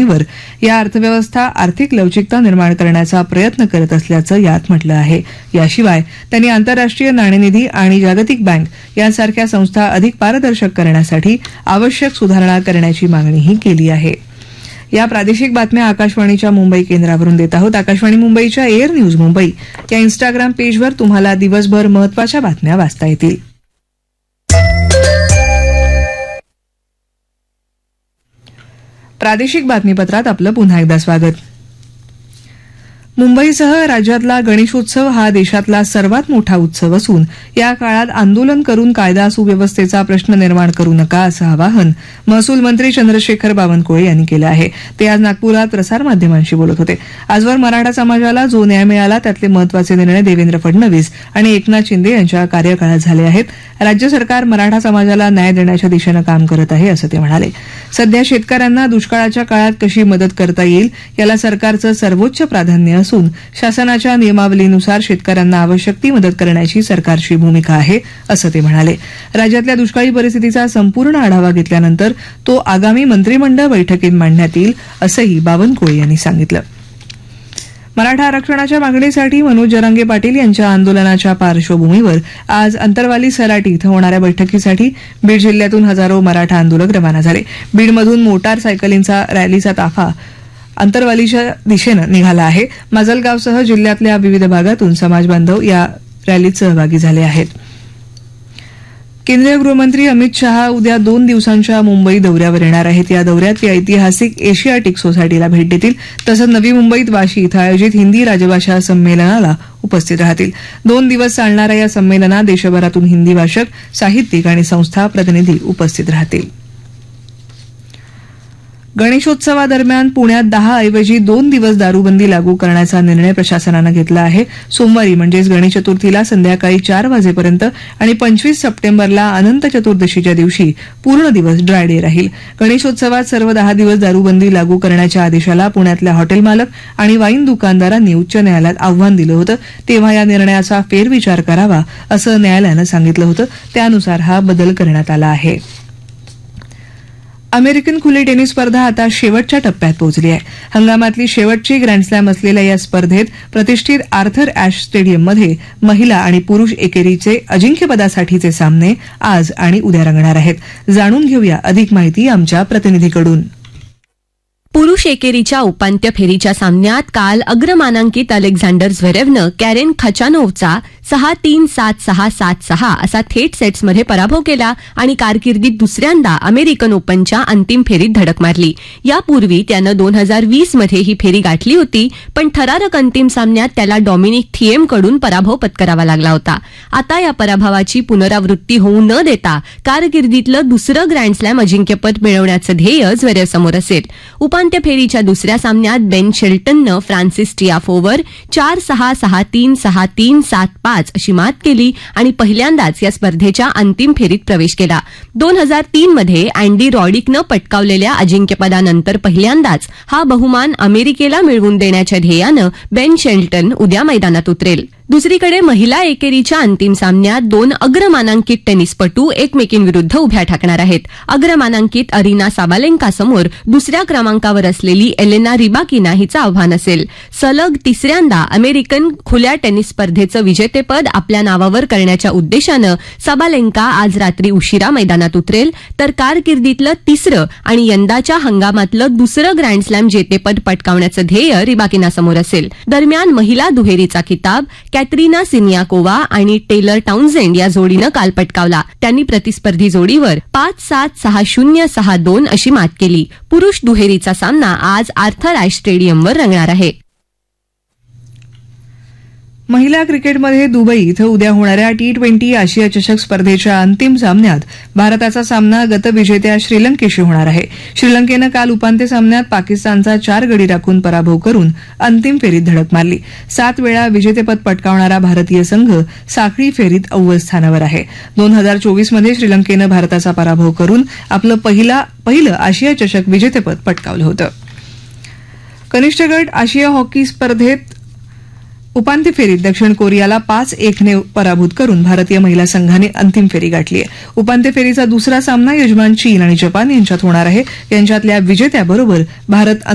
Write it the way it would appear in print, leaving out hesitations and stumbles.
पार्श्वभूमीवर या अर्थव्यवस्था आर्थिक लवचिकता निर्माण करण्याचा प्रयत्न करत असल्याचं यात म्हटलं आहे. याशिवाय त्यांनी आंतरराष्ट्रीय नाणेनिधी आणि जागतिक बँक यांसारख्या संस्था अधिक पारदर्शक करण्यासाठी आवश्यक सुधारणा करण्याची मागणीही केली आहे. या प्रादेशिक बातम्या आकाशवाणीच्या मुंबई केंद्रावरून देत आहोत. आकाशवाणी मुंबईच्या एअर न्यूज मुंबई या इन्स्टाग्राम पेजवर तुम्हाला दिवसभर महत्त्वाच्या बातम्या वाचता येतील. प्रादेशिक बातमीपत्रात आपलं पुन्हा एकदा स्वागत. मुंबईसह राज्यातला गणेशोत्सव हा देशातला सर्वात मोठा उत्सव असून या काळात आंदोलन करून कायदा सुव्यवस्थेचा प्रश्न निर्माण करू नका असं आवाहन महसूल मंत्री चंद्रशेखर बावनकुळे यांनी केलं आहे. ते आज नागपुरात प्रसारमाध्यमांशी बोलत होते. आजवर मराठा समाजाला जो न्याय मिळाला त्यातले महत्त्वाचे निर्णय देवेंद्र फडणवीस आणि एकनाथ शिंदे यांच्या कार्यकाळात झाले आहेत. राज्य सरकार मराठा समाजाला न्याय देण्याच्या दिशेनं काम करत आहे असं ते म्हणाले. सध्या शेतकऱ्यांना दुष्काळाच्या काळात कशी मदत करता येईल याला सरकारचं सर्वोच्च प्राधान्य असून शासनाच्या नियमावलीनुसार शेतकऱ्यांना आवश्यक ती मदत करण्याची सरकारची भूमिका आहे असं ते म्हणाले. राज्यातल्या दुष्काळी परिस्थितीचा संपूर्ण आढावा घेतल्यानंतर तो आगामी मंत्रिमंडळ बैठकीत मांडण्यात येईल असंही बावनकुळे यांनी सांगितलं. मराठा आरक्षणाच्या मागणीसाठी मनोज जरांगे पाटील यांच्या आंदोलनाच्या पार्श्वभूमीवर आज अंतरवाली सराटी इथं होणाऱ्या बैठकीसाठी बीड जिल्ह्यातून हजारो मराठा आंदोलक रवाना झाले. बीडमधून मोटार सायकलींचा रॅलीचा ताफा अंतरवालीच्या दिशेनं निघाला आहे. माजलगावसह जिल्ह्यातल्या विविध भागातून समाजबांधव या रॅलीत सहभागी झाले आहेत. केंद्रीय गृहमंत्री अमित शहा उद्या 2 दिवसांच्या मुंबई दौऱ्यावर येणार आहेत. या दौऱ्यात ते ऐतिहासिक एशियाटिक सोसायटीला भेट देतील. तसंच नवी मुंबईत वाशी इथं आयोजित हिंदी राजभाषा संमेलनाला उपस्थित राहतील. 2 दिवस चालणाऱ्या या संमेलनात देशभरातून हिंदी भाषक, साहित्यिक आणि संस्था प्रतिनिधी उपस्थित राहतील. गणेशोत्सवादरम्यान पुण्यात 10 ऐवजी 2 दिवस दारूबंदी लागू करण्याचा निर्णय प्रशासनानं घेतला आहे. सोमवारी म्हणजेच गणेश चतुर्थीला संध्याकाळी 4 वाजेपर्यंत आणि 25 सप्टेंबरला अनंत चतुर्दशीच्या दिवशी पूर्ण दिवस ड्राय डे राहील. गणेशोत्सवात सर्व 10 दिवस दारूबंदी लागू करण्याच्या आदेशाला पुण्यातल्या हॉटेल मालक आणि वाईन दुकानदारांनी उच्च न्यायालयात आव्हान दिलं होतं. तेव्हा या निर्णयाचा फेरविचार करावा असं न्यायालयानं सांगितलं होतं. त्यानुसार हा बदल करण्यात आला आहे. अमेरिकन खुली टेनिस स्पर्धा आता शेवटच्या टप्प्यात पोहोचली आहे. हंगामातली शेवटची ग्रँडस्लॅम असलेल्या या स्पर्धेत प्रतिष्ठित आर्थर ॲश स्टेडियममध्ये महिला आणि पुरुष एकेरीचे अजिंक्यपदासाठीचे सामने आज आणि उद्या रंगणार आहेत. जाणून घेऊया अधिक माहिती आमच्या प्रतिनिधीकडून. पुरुष एकेरीच्या उपांत्य फेरीच्या सामन्यात काल अग्रमानांकित अलेक्झांडर झ्वेरेवनं कॅरेन खचानोव्हचा 6-3, 7-6, 7-6 असा थेट सेट्समध्ये पराभव केला आणि कारकिर्दीत दुसऱ्यांदा अमेरिकन ओपनच्या अंतिम फेरीत धडक मारली. यापूर्वी त्यानं 2020 मध्ये ही फेरी गाठली होती, पण थरारक अंतिम सामन्यात त्याला डॉमिनिक थिएमकडून पराभव पत्करावा लागला होता. आता या पराभवाची पुनरावृत्ती होऊ न देता कारकिर्दीतलं दुसरं ग्रँडस्लॅम अजिंक्यपद मिळवण्याचं ध्येय झ्वेरेवसमोर असेल. उपांत्य फेरीच्या दुसऱ्या सामन्यात बेन शेल्टननं फ्रान्सिस टियाफोवर 4-6, 6-3, 6-3, 7-5 अशी मात केली आणि पहिल्यांदाच या स्पर्धेच्या अंतिम फेरीत प्रवेश केला. 2003 मध्ये अँडी रॉडिकनं पटकावलेल्या अजिंक्यपदानंतर पहिल्यांदाच हा बहुमान अमेरिकेला मिळवून देण्याच्या ध्येयानं बेन शेल्टन उद्या मैदानात उतरेल. दुसरीकडे महिला एकेरीच्या अंतिम सामन्यात 2 अग्रमानांकित टेनिसपटू एकमेकींविरुद्ध उभ्या ठाकणार आहेत. अग्रमानांकित अरिना साबालेंकासमोर दुसऱ्या क्रमांकावर असलेली एलेना रिबाकिना हिचं आव्हान असेल. सलग तिसऱ्यांदा अमेरिकन खुल्या टेनिस स्पर्धेचं विजेतेपद आपल्या नावावर करण्याच्या उद्देशानं साबालेंका आज रात्री उशिरा मैदानात उतरेल. तर कारकिर्दीतलं तिसरं आणि यंदाच्या हंगामातलं दुसरं ग्रँडस्लॅम जेतेपद पटकावण्याचं ध्येय रिबाकिनासमोर असेल. दरम्यान महिला दुहेरीचा किताब कॅटरीना सिनियाकोवा आणि टेलर टाउनझेंड या जोडीनं काल पटकावला. त्यांनी प्रतिस्पर्धी जोडीवर 5-7, 6-0, 6-2 अशी मात केली. पुरुष दुहेरीचा सामना आज आर्थर ॲश स्टेडियमवर रंगणार आहे. महिला क्रिकेटमध्ये दुबई इथं उद्या होणाऱ्या T20 आशिया चषक स्पर्धेच्या अंतिम सामन्यात भारताचा सामना गतविजेत्या श्रीलंकेशी होणार आहे. श्रीलंकेनं काल उपांत्य सामन्यात पाकिस्तानचा 4 गडी राखून पराभव करून अंतिम फेरीत धडक मारली. 7 वेळा विजेतेपद पटकावणारा भारतीय संघ साखळी फेरीत अव्वल स्थानावर आहे. 2024 मध्ये श्रीलंकेनं भारताचा पराभव करून आपलं पहिलं आशिया चषक विजेतेपद पटकावलं होतं. कनिष्ठ गट आशिया हॉकी स्पर्धेत उपांत्य फेरीत दक्षिण कोरियाला 5-1 ने पराभूत करून भारतीय महिला संघाने अंतिम फेरी गाठली आहे. उपांत्य फेरीचा दुसरा सामना यजमान चीन आणि जपान यांच्यात होणार आहे. यांच्यातल्या विजेत्याबरोबर भारत